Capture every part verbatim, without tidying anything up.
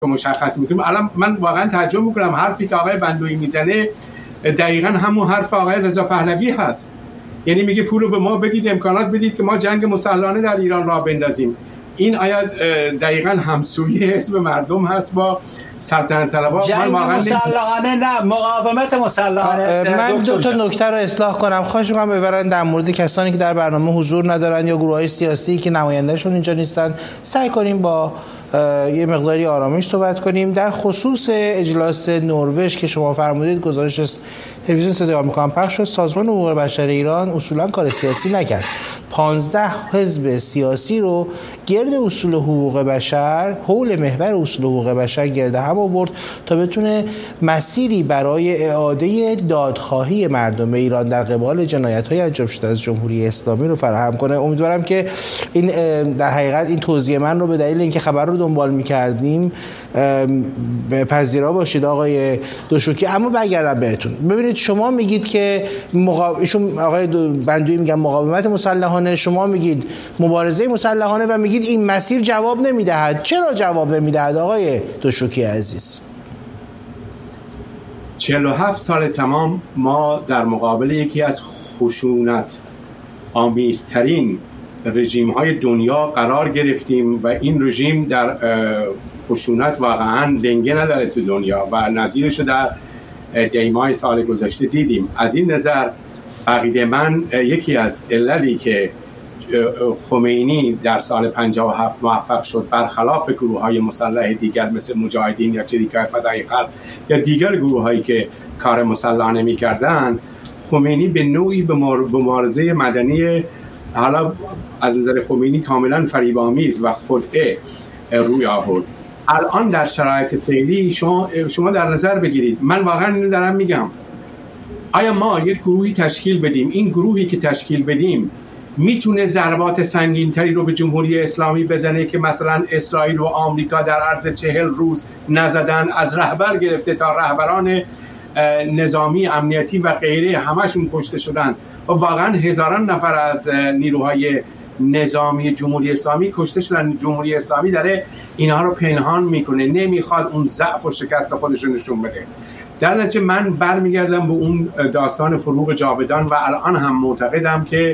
مشخص میکنیم. الان من واقعا تعجب میکنم حرفی که آقای بندوی میزنه دقیقاً همون حرف آقای رضا پهلوی هست. یعنی میگه پولو به ما بدید، امکانات بدید که ما جنگ مسلحانه در ایران راه بندازیم. این آیا دقیقاً همسویی حزب مردم هست با سلطنت طلبها؟ جنگ مسلحانه نه، مقاومت مسلحانه. من دو تا نکته رو اصلاح کنم. خواهش می‌کنم ببرن در مورد کسانی که در برنامه حضور ندارن یا گروه‌های سیاسی که نمایندهشون اینجا نیستن، سعی کنیم با یه مقداری آرامش صحبت کنیم. در خصوص اجلاس نروژ که شما فرمودید گزارش تلویزیون صدای آمریکا هم پخش شد، سازمان حقوق بشر ایران اصولا کار سیاسی نکرد. پانزده حزب سیاسی رو گرد اصول حقوق بشر، حول محور اصول حقوق بشر گرد هم آورد تا بتونه مسیری برای اعاده دادخواهی مردم ایران در قبال جنایت‌های انجام شده از جمهوری اسلامی رو فراهم کنه. امیدوارم که این در حقیقت این توضیح من رو به دلیل اینکه خبر رو دنبال می‌کردیم پذیرا باشید آقای دوشوکی. اما برگردم بهتون. ببینید شما میگید که مقاومت، آقای بندوی میگن مقاومت مسلحانه، شما میگید مبارزه مسلحانه و میگید این مسیر جواب نمیدهد. چرا جواب نمیدهد آقای دوشوکی عزیز؟ چهل و هفت سال تمام ما در مقابل یکی از خشونت آمیزترین رژیم های دنیا قرار گرفتیم و این رژیم در خشونت واقعا لنگه نداره تو دنیا و نظیرش رو در دیمای سال گذشته دیدیم. از این نظر عقیده من یکی از عللی که خمینی در سال پنجاه و هفت موفق شد برخلاف گروه های مسلح دیگر مثل مجاهدین یا چریکای فدای خلق یا دیگر گروه هایی که کار مسلحانه می کردن، خمینی به نوعی به مبارزه مدنی حالا از نظر خمینی کاملا فریب‌آمیز و خودعه روی آورد. الان در شرایط فعلی شما شما در نظر بگیرید، من واقعا اینو دارم میگم، آیا ما یک گروهی تشکیل بدیم، این گروهی که تشکیل بدیم میتونه ضربات سنگینتری رو به جمهوری اسلامی بزنه که مثلا اسرائیل و آمریکا در عرض چهل روز نزدن، از رهبر گرفته تا رهبران نظامی، امنیتی و غیره همشون کشته شدن و واقعا هزاران نفر از نیروهای نظامی جمهوری اسلامی کشته شدن. جمهوری اسلامی داره اینها رو پنهان میکنه، نمیخواد اون ضعف و شکست خودش رو نشون بده. در نتیجه من برمیگردم به اون داستان فروغ جاودان و الان هم معتقدم که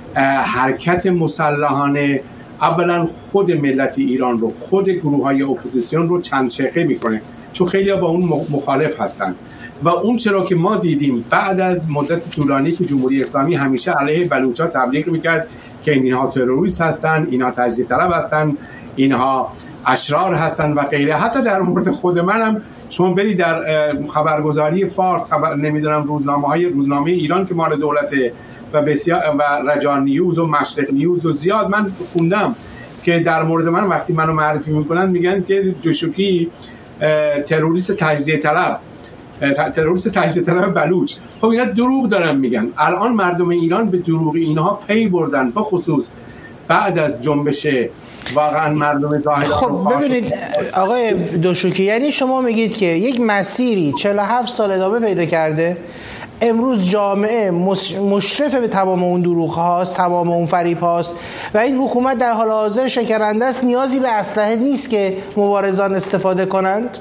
حرکت مسلحانه اولا خود ملت ایران رو، خود گروه های اپوزیسیون رو چند چرخه میکنه، چون خیلی ها با اون مخالف هستن و اون چرا که ما دیدیم بعد از مدت طولانی که جمهوری اسلامی همیشه علیه بلوچا تبلیغ میکرد که اینها تروریست هستن، اینها تجزیه طلب هستن، اینها اشرار هستن و غیره. حتی در مورد خود منم شما برید در خبرگزاری فارس، خبر نمیدونم روزنامه‌های روزنامه ایران که مال دولته و بسیار و رجا نیوز و مشرق نیوز و زیاد من خوندم که در مورد من وقتی منو معرفی میکنن میگن که دوشوکی تروریست تجزیه طلب، تروریست تجزیه طلب بلوچ. خب اینا دروغ دارن میگن. الان مردم ایران به دروغ اینها پی بردن، به خصوص بعد از جنبش واقعا مردم ظاهر. خب ببینید آقای دوشوکی، یعنی شما میگید که یک مسیری چهل و هفت سال ادامه پیدا کرده، امروز جامعه مشرف به تمام اون دروغ هاست، تمام اون فریب هاست و این حکومت در حال حاضر شکرنده است، نیازی به اسلحه نیست که مبارزان استفاده کنند؟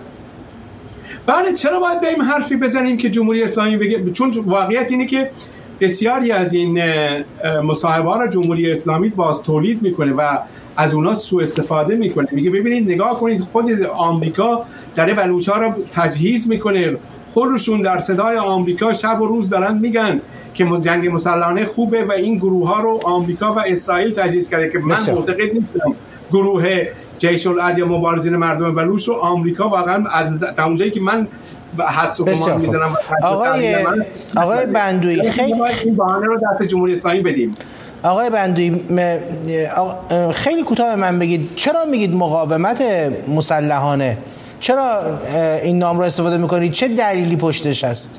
بله، چرا باید به این حرفی بزنیم که جمهوری اسلامی بگه؟ چون واقعیت اینه که بسیاری از این مصاحبه‌ها را جمهوری اسلامی باز تولید میکنه و از اونا سوء استفاده میکنه. میگه ببینید نگاه کنید، خود آمریکا داره بلوچ‌ها را تجهیز میکنه، خودشون در صدای آمریکا شب و روز دارن میگن که جنگ مسلحانه خوبه و این گروه ها رو آمریکا و اسرائیل تجهیز کرده که من معتقد نیستم گروه جیش العدل یا مبارزین مردم بلوچ رو آمریکا واقعا از تا اونجایی که من حدس و گمان میزنم آقای آقای بندوی خیلی این بهانه رو دست جمهوری اسلامی بدیم. آقای بندوی خیلی کوتاه من بگید چرا میگید مقاومت مسلحانه؟ چرا این نام رو استفاده میکنید؟ چه دلیلی پشتش هست؟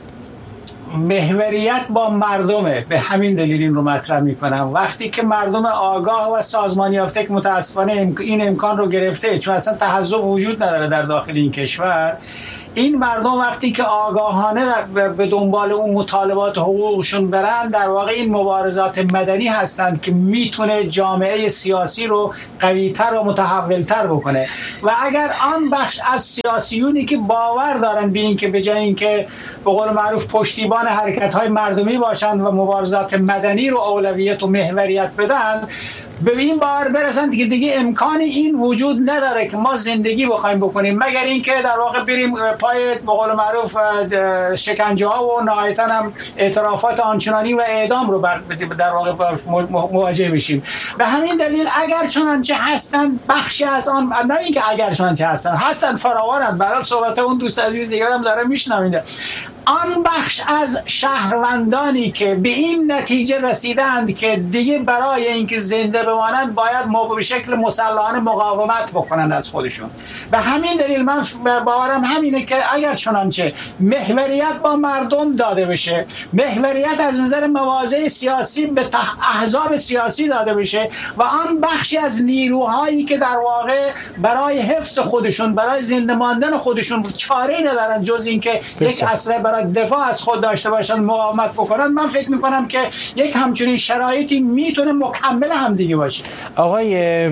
محوریت با مردمه، به همین دلیل این رو مطرح میکنم. وقتی که مردم آگاه و سازمان یافته که متاسفانه این امکان رو گرفته، چون اصلا تحزب وجود نداره در داخل این کشور، این مردم وقتی که آگاهانه به دنبال اون مطالبات حقوقشون برن، در واقع این مبارزات مدنی هستند که میتونه جامعه سیاسی رو قوی‌تر و متحول‌تر بکنه. و اگر آن بخش از سیاسیونی که باور دارن به این که به جای اینکه به قول معروف پشتیبان حرکت‌های مردمی باشند و مبارزات مدنی رو اولویت و محوریت بدن، به این باور برسن که دیگه امکان این وجود نداره که ما زندگی بخوایم بکنیم مگر اینکه در واقع بریم پای به قول معروف شکنجه ها و نهایتاً هم اعترافات آنچنانی و اعدام رو در واقع مواجه بشیم. به همین دلیل اگر چنانچه هستن بخشی از آن، نه اینکه اگر چنانچه هستن هستن فراوانند، برای صحبت اون دوست عزیز دیگر هم داره میشنوید، آن بخش از شهروندانی که به این نتیجه رسیدند که دیگه برای اینکه زنده بمانند باید ما به شکل مسلحانه مقاومت بکنند از خودشون. به همین دلیل من باورم همینه که اگر چنانچه محوریت با مردم داده بشه، محوریت از نظر مواضع سیاسی به احزاب سیاسی داده بشه و آن بخشی از نیروهایی که در واقع برای حفظ خودشون، برای زنده ماندن خودشون چاره‌ای ندارن جز اینکه یک اسلحه برای دفاع از خود داشته باشن، مقاومت بکنن، من فکر میکنم که یک همچنین شرایطی میتونه مکمل هم دیگه باشه. آقای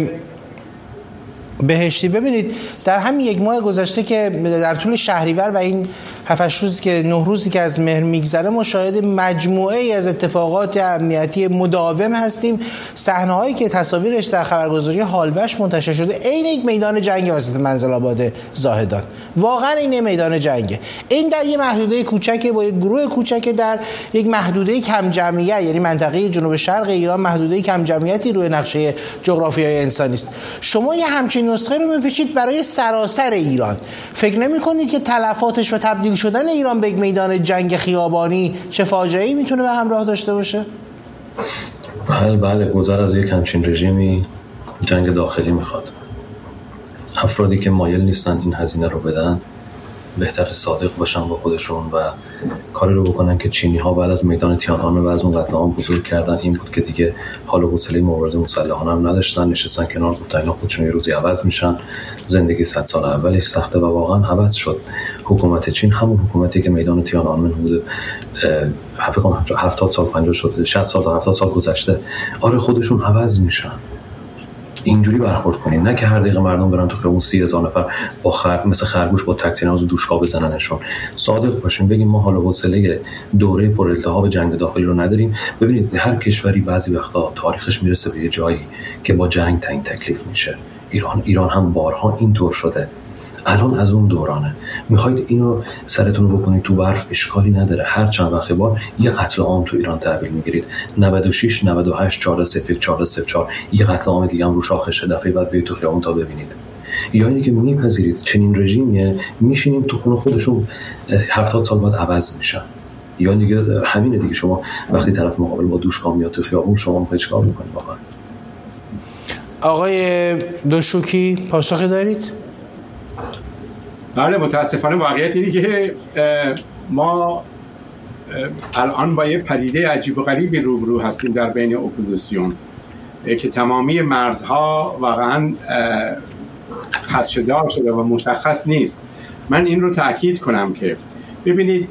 بهشتی، ببینید در همین یک ماه گذشته که در طول شهریور و این هفت روزی که نه روزی که از مهر میگذره ما شاهد مجموعه ای از اتفاقات امنیتی مداوم هستیم. صحنه هایی که تصاویرش در خبرگزاری هالوش منتشر شده عین یک میدان جنگ وسط منزل آباد زاهدان، واقعا این میدان جنگه. این در یک محدوده کوچکه با یک گروه کوچک در یک محدوده کم جمعیت، یعنی منطقه جنوب شرق ایران محدوده کم جمعیتی روی نقشه جغرافیایی انسانی است. شما یه همچین نسخه رو میپیچید برای سراسر ایران. فکر نمی‌کنید که تلفاتش و تبدیل شدن ایران به یک میدان جنگ خیابانی چه فاجعه‌ای میتونه به همراه داشته باشه؟ بله بله، گذر از یک همچین رژیمی جنگ داخلی میخواد. افرادی که مایل نیستن این هزینه رو بدن بهتر صادق باشن با خودشون و کاری رو بکنن که چینی ها بعد از میدان تیان‌انمن و از اون قتل عام بزرگ کردن این بود که دیگه حال و حوصله مبارزه مسلحانه هم نداشتن، نشستن کنار، گفتن اینا خودشون یه روزی عوض میشن، زندگی صد سال اولش سخته و واقعا عوض شد. حکومت چین همون حکومتی که میدان تیان‌انمن حدود هفتاد سال پنجاه شد، شصت سال تا هفتاد سال گذشته، آره خودشون عوض میشن. اینجوری برخورد کنیم، نه که هر دقیقه مردم برن تو خیابون سی هزار نفر با خر مثل خرگوش با تکتیناز و دوشکا بزننشون. صادق باشیم بگیم ما حال و حوصله دوره پر التهاب جنگ داخلی رو نداریم. ببینید هر کشوری بعضی وقتا تاریخش میرسه به یه جایی که با جنگ تعیین تکلیف میشه. ایران ایران هم بارها اینطور شده. الان از اون دورانه. میخواید اینو سرتون رو بکنید تو برف، اشکالی نداره. هر چند وقت بار یه قتل عام تو ایران تحویل میگیرید. نود و شش نود و هشت چهارده صفر یک چهارده صفر چهار یه قتل عام دیگه هم رو شاخشه، دفعه بعد برید تو خیابون تا ببینید. یا اینی که میپذیرید چنین رژیمیه، میشینیم تو خونه خودشون هفتاد سال بعد عوض میشن. یا دیگه همینه دیگه. شما وقتی طرف مقابل با دوشکا میاد تو خیابون شما میخواید چیکار بکنید واقعا؟ آقای دشوکی پاسخی دارید؟ بله، متاسفانه واقعیت اینه که ما الان با یه پدیده عجیب و غریبی روبرو هستیم در بین اپوزیسیون که تمامی مرزها واقعا خدشه‌دار شده و مشخص نیست. من این رو تأکید کنم که ببینید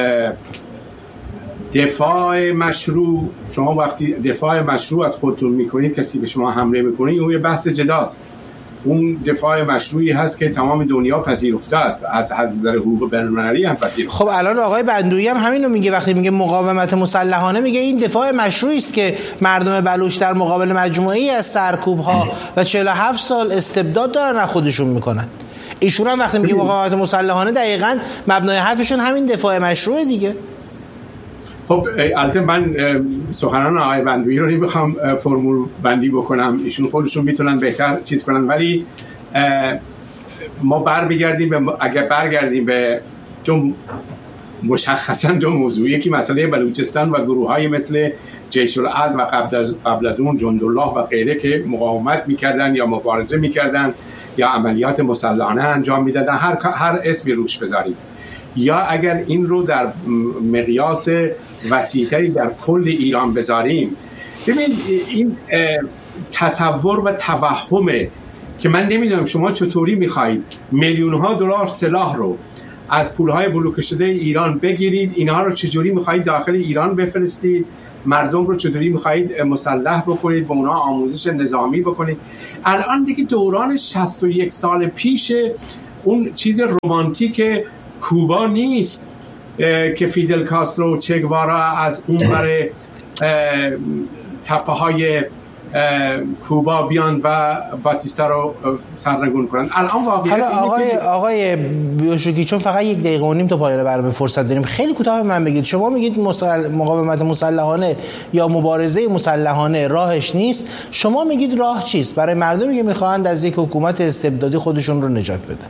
دفاع مشروع، شما وقتی دفاع مشروع از خودتون میکنید کسی به شما حمله میکنه اون یه بحث جداست. اون دفاع مشروعی هست که تمام دنیا پذیرفته است، از نظر حقوق بین‌المللی هم پذیرفته. خب الان آقای بندویی هم همینو میگه، وقتی میگه مقاومت مسلحانه میگه این دفاع مشروعی است که مردم بلوچ در مقابل مجموعه‌ای از سرکوب‌ها و چهل و هفت سال استبداد دارن از خودشون میکنن. ایشون هم وقتی میگه مقاومت مسلحانه دقیقاً مبنای حرفشون همین دفاع مشروع دیگه. خب البته من سخنان آقای بندویی رو نمیخوام فرمول بندی بکنم، ایشون خودشون میتونن بهتر چیز کنن، ولی ما بر بگردیم به اگر برگردیم به دو مشخصا دو موضوع، یکی مسئله بلوچستان و گروه‌های مثل جیش العدل و قبل از قبل از اون جندالله و غیره که مقاومت میکردن یا مبارزه میکردن یا عملیات مسلحانه انجام میدادن، هر هر اسمی روش بذاریم، یا اگر این رو در مقیاس وسیع‌تری در کل ایران بذاریم. ببین این تصور و توهمه که من نمیدونم شما چطوری میخواهید میلیون ها دلار سلاح رو از پولهای بلوکه شده ایران بگیرید، اینها رو چجوری میخواهید داخل ایران بفرستید، مردم رو چطوری میخواهید مسلح بکنید، به اونها آموزش نظامی بکنید. الان دیگه دوران شصت و یک سال پیش اون چیز رمانتیک کوبا نیست که فیدل کاسترو و چه گوارا از اون بره تپه های کوبا بیان و باتیستا رو سرنگون کنن. الان واقعیت حالا آقای آقای بیوشوکی، چون فقط یک دقیقه و نیم تا پایان برنامه فرصت داریم، خیلی کوتاه من بگید، شما میگید مسل... مقاومت مسلحانه یا مبارزه مسلحانه راهش نیست، شما میگید راه چیست برای مردمی که میخواهند از یک حکومت استبدادی خودشون رو نجات بدن؟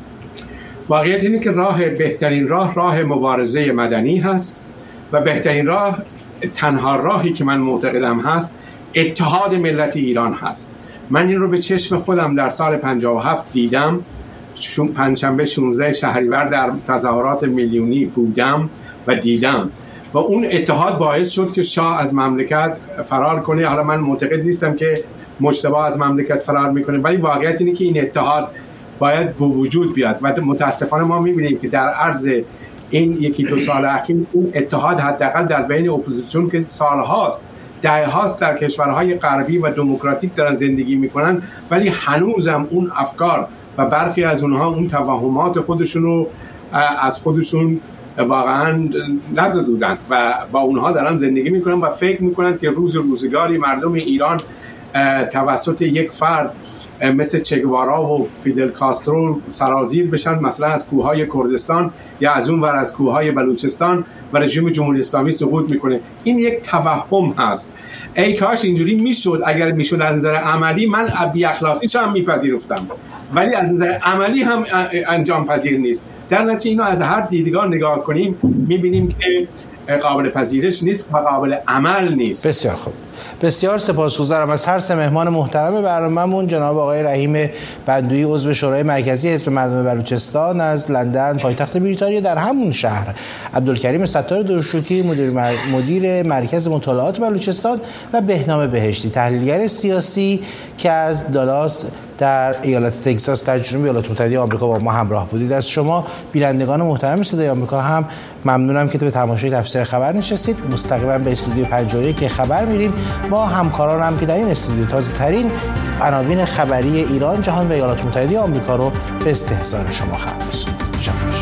واقعیت اینه که راه بهترین راه راه مبارزه مدنی هست و بهترین راه، تنها راهی که من معتقدم هست، اتحاد ملت ایران هست. من این رو به چشم خودم در سال پنجاه و هفت دیدم. پنجشنبه شانزده شهریور در تظاهرات میلیونی بودم و دیدم و اون اتحاد باعث شد که شاه از مملکت فرار کنه. حالا من معتقد نیستم که مجتبی از مملکت فرار میکنه، ولی واقعیت اینه که این اتحاد باید به وجود بیاد و متاسفانه ما میبینیم که در عرض این یکی دو سال اخیر اون اتحاد حداقل در بین اپوزیسیون که سالهاست دهه هاست در کشورهای غربی و دموکراتیک دارن زندگی میکنن، ولی هنوزم اون افکار و برخی از اونها اون توهمات خودشون رو از خودشون واقعا نزدودن و با اونها دارن زندگی میکنن و فکر میکنن که روز روزگاری مردم ایران توسط یک فرد مثل چه گوارا و فیدل کاسترو سرازیر بشن، مثلا از کوههای کردستان یا از اون ور از کوههای بلوچستان، و رژیم جمهوری اسلامی سقوط میکنه. این یک توهم هست. ای کاش اینجوری میشد. اگر میشد از نظر عملی من بی اخلاقیش هم میپذیرفتم، ولی از نظر عملی هم انجام پذیر نیست. در نتیجه اینو از هر دیدگاه نگاه کنیم میبینیم که قابل پذیرش نیست و قابل عمل نیست. بسیار خوب، بسیار سپاسگزارم از هر سه مهمان محترم برنامه‌مون، جناب آقای رحیم بندویی عضو شورای مرکزی حزب مردم بلوچستان از لندن پایتخت بریتانیا در همون شهر، عبدالکریم ستار دورشوکی مدیر, مر... مدیر مرکز مطالعات بلوچستان و بهنام بهشتی تحلیلگر سیاسی که از دالاس در ایالت تگزاس در جنوب ایالات متحده آمریکا با ما همراه بودید. از شما بینندگان محترم صدای آمریکا هم ممنونم که به تماشای تفسیر خبر نشستید. مستقیما به استودیو پنجاه و یک خبر میریم با همکارانم که در این استودیو تازه ترین عناوین خبری ایران، جهان و ایالات متحده آمریکا رو به استحضار شما خواهند رسوند.